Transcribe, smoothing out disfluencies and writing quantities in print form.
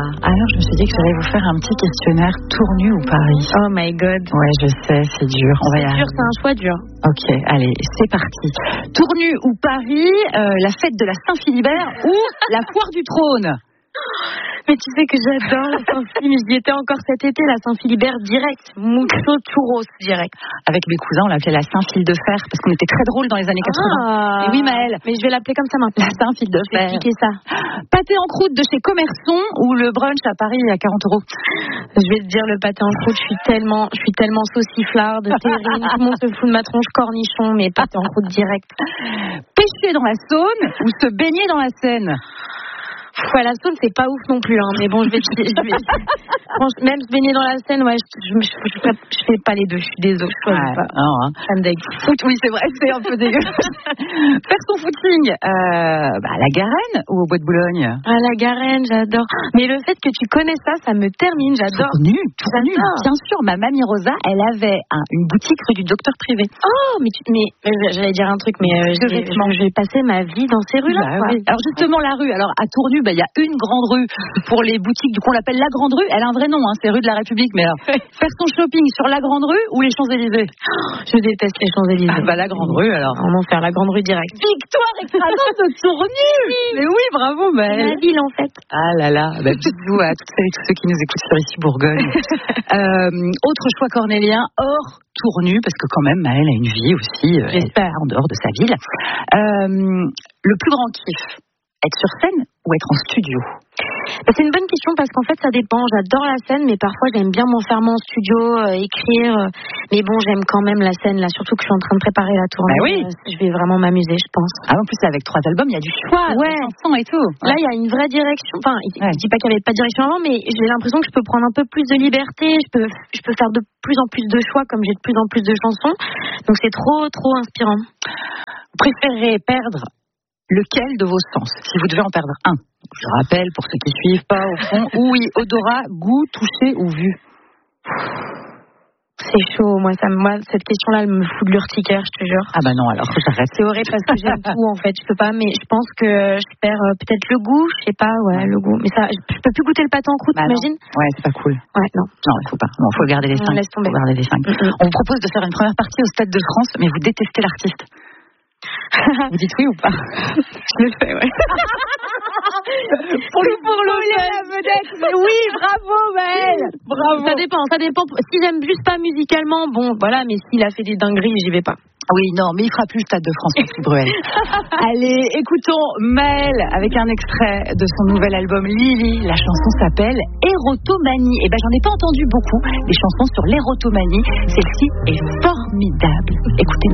alors je me suis dit que j'allais vous faire un petit questionnaire Tournu ou Paris. Oh my god. Ouais, je sais, c'est dur. C'est dur, c'est un choix dur. Ok, allez, c'est parti. Tournu ou Paris, la fête de la Saint-Philibert ou la foire du trône? Mais tu sais que j'adore la Saint-Philibert. J'y étais encore cet été, la Saint-Philibert direct. Mucho churros direct. Avec mes cousins, on l'appelait la Saint-Fil de Fer parce qu'on était très drôles dans les années 80. Et oui, Maëlle. Mais je vais l'appeler comme ça maintenant. La Saint-Fil de Fer. Expliquez ça. Pâté en croûte de chez Commerçon ou le brunch à Paris à 40 €? Je vais te dire le pâté en croûte. Je suis tellement sauciflarde, terrine. Tout le monde se fout de ma tronche cornichon, mais pâté en croûte direct. Pêcher dans la Saône ou se baigner dans la Seine? Ouais, la Saône, c'est pas ouf non plus, hein. Mais bon, je vais même se baigner dans la Seine, ouais, je fais pas les deux, je suis désolée, je choisis pas. Ça me dégue. Foot, oui, c'est vrai, c'est un peu dégueu. Faire son footing, à la Garenne ou au Bois de Boulogne? À la Garenne, j'adore. Mais le fait que tu connais ça me termine, j'adore. Tournu, bien sûr. Ma mamie Rosa, elle avait une boutique rue du Docteur Privé. Oh, mais j'allais dire un truc, mais je vais passer ma vie dans ces rues-là. Oui. Alors justement, la rue, alors à Tournu, il y a une grande rue pour les boutiques qu'on l'appelle la Grande Rue. Elle a un vrai nom, c'est rue de la République. Mais alors, faire son shopping sur la Grande Rue ou les Champs-Élysées? Je déteste les Champs-Élysées. La Grande Rue alors. On va faire la Grande Rue direct. Victoire écrasante de Tournu. Mais oui, bravo Maëlle. La ville en fait. Ah là là, bisous à toutes celles et tous ceux qui nous écoutent sur ici Bourgogne. Autre choix cornélien, hors Tournu, parce que quand même Maëlle a une vie aussi, j'espère, en dehors de sa ville. Le plus grand kiff, être sur scène ou être en studio? C'est une bonne question parce qu'en fait ça dépend. J'adore la scène, mais parfois j'aime bien m'enfermer en studio, écrire. Mais bon, j'aime quand même la scène là, surtout que je suis en train de préparer la tournée. Oui. Je vais vraiment m'amuser, je pense. En plus avec 3 albums, il y a du choix, des chansons et tout. Là, il y a une vraie direction. Enfin, je dis pas qu'il n'y avait pas de direction avant, mais j'ai l'impression que je peux prendre un peu plus de liberté. Je peux faire de plus en plus de choix comme j'ai de plus en plus de chansons. Donc c'est trop inspirant. Vous préférez perdre lequel de vos sens, si vous devez en perdre un? Je rappelle, pour ceux qui suivent pas au fond, ouïe, odorat, goût, toucher ou vue? C'est chaud, moi cette question-là, elle me fout de l'urticaire, je te jure. Ah bah non, alors j'arrête. C'est horrible parce que j'aime tout en fait, je peux pas, mais je pense que je perds peut-être le goût, je sais pas, le goût. Mais ça, je peux plus goûter le pâté en croûte, t'imagines? Ouais, c'est pas cool. Ouais, non. Non, faut pas. Non, faut garder les 5. Laisse tomber. Faut garder les 5. On vous propose de faire une première partie au Stade de France, mais vous détestez l'artiste. Vous dites oui ou pas? Je le fais, ouais. pour la vedette. Mais oui, bravo Maëlle. Bravo. Ça dépend. Si j'aime juste pas musicalement, bon, voilà, mais s'il a fait des dingueries, j'y vais pas. Oui, non, mais il fera plus le Stade de France pour Bruel. Allez, écoutons Maëlle avec un extrait de son nouvel album Lily. La chanson s'appelle Érotomanie. Et j'en ai pas entendu beaucoup, des chansons sur l'érotomanie. Celle-ci est formidable. Écoutez.